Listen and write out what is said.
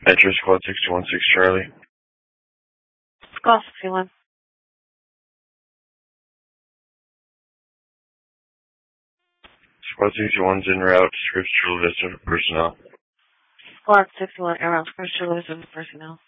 Enter Squad 616 Charlie. Squad 61. Squad 61's en route to Scripps Chula Vista personnel. Squad 61 en route to Scripps Chula Vista personnel.